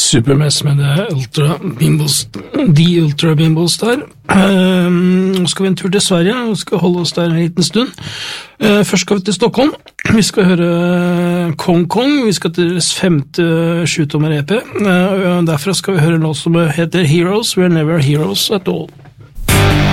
Supermess med The Ultra Bimbles der. Nå skal vi en tur til Sverige, vi skal holde oss der en liten stund. Først skal vi til Stockholm, vi skal høre Kong Kong, vi skal til deres 5. 7-tommer EP. Derfra skal vi høre en låt som heter Heroes, We're Never Heroes at All.